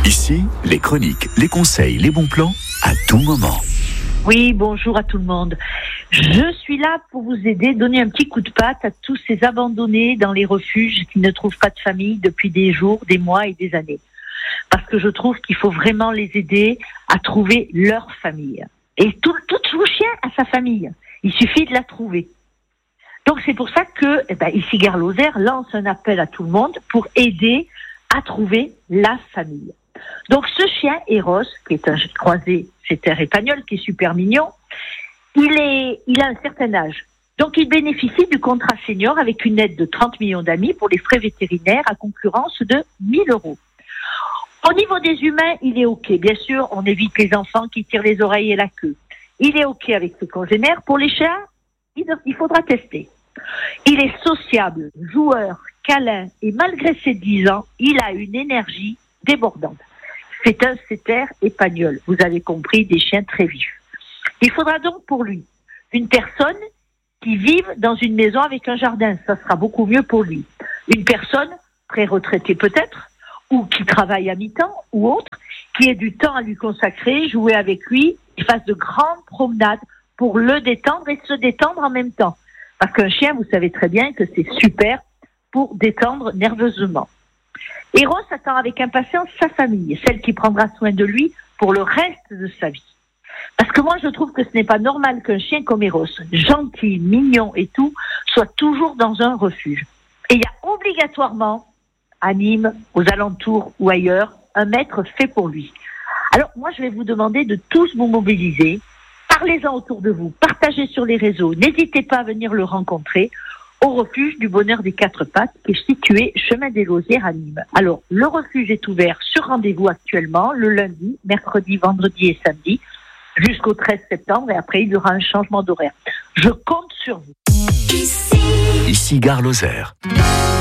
Ici, les chroniques, les conseils, les bons plans, à tout moment. Oui, bonjour à tout le monde. Je suis là pour vous aider, donner un petit coup de patte à tous ces abandonnés dans les refuges qui ne trouvent pas de famille depuis des jours, des mois et des années. Parce que je trouve qu'il faut vraiment les aider à trouver leur famille. Et tout chien a sa famille. Il suffit de la trouver. Donc c'est pour ça que, ici Gare Lozère lance un appel à tout le monde pour aider à trouver la famille. Donc ce chien, Eros, qui est un croisé setter espagnol, qui est super mignon, il a un certain âge. Donc il bénéficie du contrat senior avec une aide de 30 millions d'amis pour les frais vétérinaires à concurrence de 1 000 €. Au niveau des humains, il est OK. Bien sûr, on évite les enfants qui tirent les oreilles et la queue. Il est OK avec ses congénères. Pour les chiens, il faudra tester. Il est sociable, joueur, câlin et malgré ses 10 ans, il a une énergie débordante. C'est un setter espagnol. Vous avez compris, des chiens très vifs. Il faudra donc pour lui une personne qui vive dans une maison avec un jardin. Ça sera beaucoup mieux pour lui. Une personne pré-retraitée peut-être, ou qui travaille à mi-temps, ou autre, qui ait du temps à lui consacrer, jouer avec lui, et fasse de grandes promenades pour le détendre et se détendre en même temps. Parce qu'un chien, vous savez très bien que c'est super pour détendre nerveusement. Eros attend avec impatience sa famille, celle qui prendra soin de lui pour le reste de sa vie. Parce que moi, je trouve que ce n'est pas normal qu'un chien comme Eros, gentil, mignon et tout, soit toujours dans un refuge. Et il y a obligatoirement, à Nîmes, aux alentours ou ailleurs, un maître fait pour lui. Alors moi, je vais vous demander de tous vous mobiliser. Parlez-en autour de vous, partagez sur les réseaux. N'hésitez pas à venir le rencontrer au refuge du Bonheur des Quatre Pattes qui est situé chemin des Lausières à Nîmes. Alors, le refuge est ouvert sur rendez-vous actuellement, le lundi, mercredi, vendredi et samedi, jusqu'au 13 septembre et après il y aura un changement d'horaire. Je compte sur vous. Ici Gare Lozère.